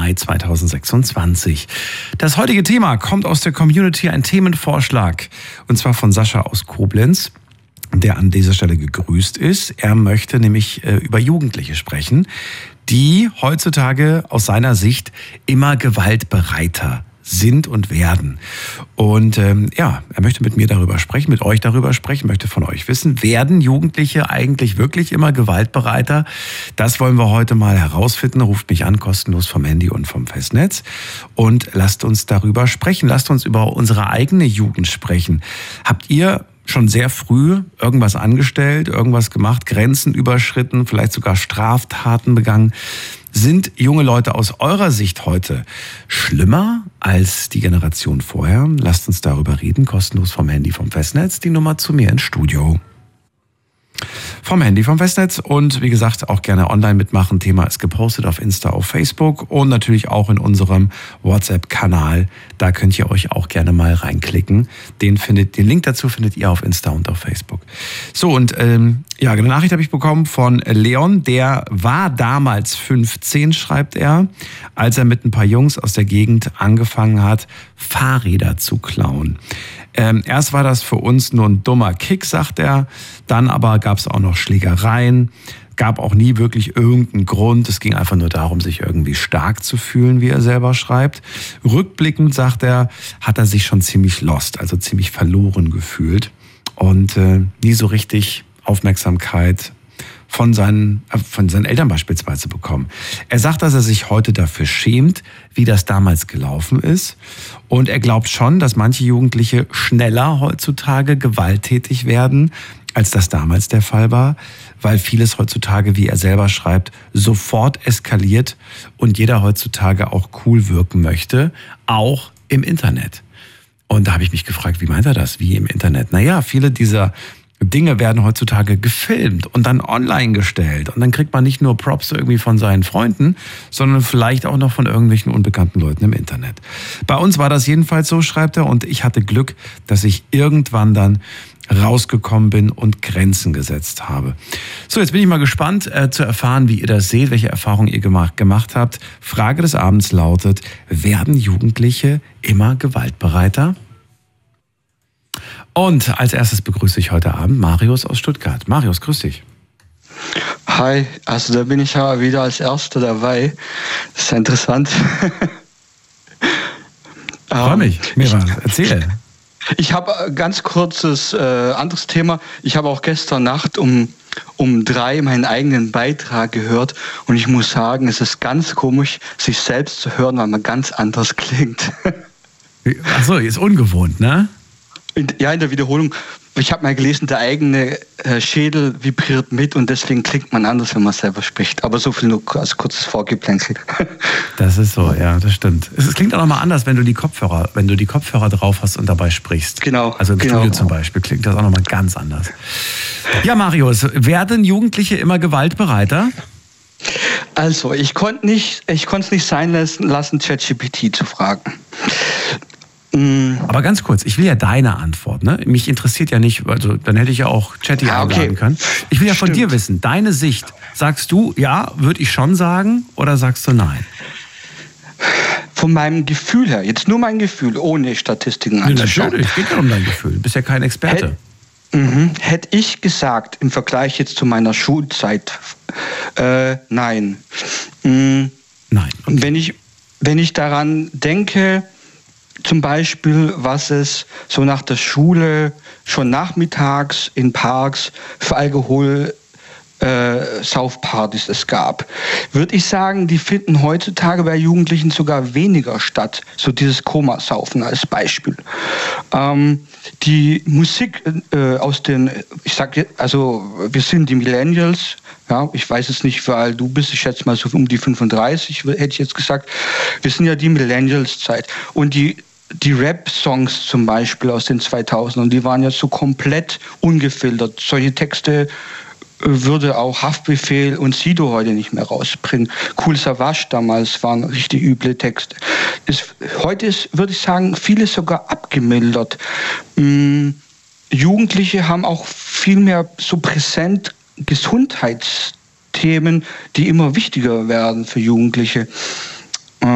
Mai 2026. Das heutige Thema kommt aus der Community, ein Themenvorschlag, und zwar von Sascha aus Koblenz, der an dieser Stelle gegrüßt ist. Er möchte nämlich über Jugendliche sprechen, die heutzutage aus seiner Sicht immer gewaltbereiter sind und werden. Und er möchte mit mir darüber sprechen, mit euch darüber sprechen, möchte von euch wissen, werden Jugendliche eigentlich wirklich immer gewaltbereiter? Das wollen wir heute mal herausfinden. Ruft mich an, kostenlos vom Handy und vom Festnetz. Und lasst uns darüber sprechen. Lasst uns über unsere eigene Jugend sprechen. Habt ihr schon sehr früh irgendwas angestellt, irgendwas gemacht, Grenzen überschritten, vielleicht sogar Straftaten begangen? Sind junge Leute aus eurer Sicht heute schlimmer als die Generation vorher? Lasst uns darüber reden, kostenlos vom Handy, vom Festnetz. Die Nummer zu mir ins Studio. Vom Handy, vom Festnetz und wie gesagt auch gerne online mitmachen. Thema ist gepostet auf Insta, auf Facebook und natürlich auch in unserem WhatsApp-Kanal. Da könnt ihr euch auch gerne mal reinklicken. Den Link dazu findet ihr auf Insta und auf Facebook. So und eine Nachricht habe ich bekommen von Leon. Der war damals 15, schreibt er, als er mit ein paar Jungs aus der Gegend angefangen hat, Fahrräder zu klauen. Erst war das für uns nur ein dummer Kick, sagt er. Dann aber gab es auch noch Schlägereien. Gab auch nie wirklich irgendeinen Grund. Es ging einfach nur darum, sich irgendwie stark zu fühlen, wie er selber schreibt. Rückblickend, sagt er, hat er sich schon ziemlich lost, also ziemlich verloren gefühlt. Und nie so richtig Aufmerksamkeit von seinen Eltern beispielsweise bekommen. Er sagt, dass er sich heute dafür schämt, wie das damals gelaufen ist. Und er glaubt schon, dass manche Jugendliche schneller heutzutage gewalttätig werden, als das damals der Fall war, weil vieles heutzutage, wie er selber schreibt, sofort eskaliert und jeder heutzutage auch cool wirken möchte, auch im Internet. Und da habe ich mich gefragt, wie meint er das? Wie im Internet? Naja, viele dieser Dinge werden heutzutage gefilmt und dann online gestellt. Und dann kriegt man nicht nur Props irgendwie von seinen Freunden, sondern vielleicht auch noch von irgendwelchen unbekannten Leuten im Internet. Bei uns war das jedenfalls so, schreibt er, und ich hatte Glück, dass ich irgendwann dann rausgekommen bin und Grenzen gesetzt habe. So, jetzt bin ich mal gespannt zu erfahren, wie ihr das seht, welche Erfahrungen ihr gemacht habt. Frage des Abends lautet, werden Jugendliche immer gewaltbereiter? Und als erstes begrüße ich heute Abend Marius aus Stuttgart. Marius, grüß dich. Hi, also da bin ich ja wieder als Erster dabei. Das ist ja interessant. Freue mich. Mira, erzähl. Ich habe ein ganz kurzes anderes Thema. Ich habe auch gestern Nacht um 3 meinen eigenen Beitrag gehört und ich muss sagen, es ist ganz komisch, sich selbst zu hören, weil man ganz anders klingt. Ach so, ist ungewohnt, ne? Ja, in der Wiederholung. Ich habe mal gelesen, der eigene Schädel vibriert mit und deswegen klingt man anders, wenn man selber spricht. Aber so viel nur als kurzes Vorgeplänkel. Das ist so, ja, das stimmt. Es klingt auch nochmal anders, wenn du die Kopfhörer drauf hast und dabei sprichst. Genau. Also im Studio zum Beispiel klingt das auch nochmal ganz anders. Ja, Marius, werden Jugendliche immer gewaltbereiter? Also, ich konnte es nicht sein lassen, ChatGPT zu fragen. Aber ganz kurz, ich will ja deine Antwort, ne? Mich interessiert ja nicht, also dann hätte ich ja auch Chatty einladen können. Ich will ja von dir wissen, deine Sicht. Sagst du, ja, würde ich schon sagen, oder sagst du nein? Von meinem Gefühl her, jetzt nur mein Gefühl, ohne Statistiken anzuschauen. Natürlich, es geht ja um dein Gefühl, du bist ja kein Experte. Hätte ich gesagt, im Vergleich jetzt zu meiner Schulzeit, nein. Nein. Okay. Wenn ich daran denke, zum Beispiel, was es so nach der Schule schon nachmittags in Parks für Saufpartys es gab, würde ich sagen, die finden heutzutage bei Jugendlichen sogar weniger statt. So dieses Komasaufen als Beispiel. Die Musik aus den, wir sind die Millennials. Ja, ich weiß jetzt nicht, wie alt du bist. Ich schätze mal so um die 35, hätte ich jetzt gesagt. Wir sind ja die Millennials-Zeit. Und die Rap-Songs zum Beispiel aus den 2000ern, die waren ja so komplett ungefiltert. Solche Texte würde auch Haftbefehl und Sido heute nicht mehr rausbringen. Kool Savas damals waren richtig üble Texte. Heute ist, würde ich sagen, vieles sogar abgemildert. Jugendliche haben auch viel mehr so präsent Gesundheitsthemen, die immer wichtiger werden für Jugendliche.